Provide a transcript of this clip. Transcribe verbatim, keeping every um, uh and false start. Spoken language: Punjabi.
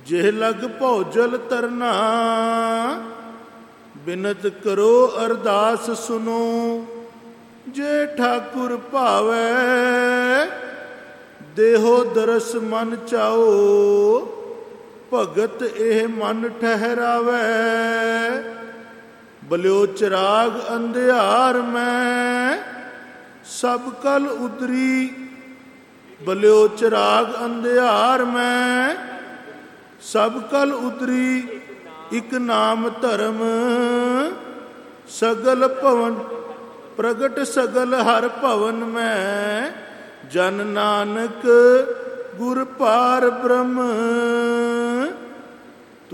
ਜਿਹ ਲਗ ਭੌਜਲ ਤਰਨਾ। ਬਿਨਤ ਕਰੋ ਅਰਦਾਸ ਸੁਨੋ, ਜੇ ਠਾਕੁਰ ਭਾਵੈ ਦੇਹੋ ਦਰਸ ਮਨ ਚਾਓ। ਭਗਤ ਇਹ ਮਨ ਠਹਿਰਾਵੈ, ਬਲਿਓ ਚਿਰਾਗ ਅੰਧਿਆਰ ਮੈਂ ਸਭ ਕਲ ਉਤਰੀ। ਬਲਿਓ ਚਿਰਾਗ ਅੰਧਿਆਰ ਮੈਂ ਸਭ ਕਲ ਉਤਰੀ। ਇਕ ਨਾਮ ਧਰਮ ਸਗਲ ਭਵਨ ਪ੍ਰਗਟ ਸਗਲ ਹਰ ਭਵਨ ਮੈਂ। ਜਨ ਨਾਨਕ ਗੁਰ ਪਾਰ ਬ੍ਰਹਮ।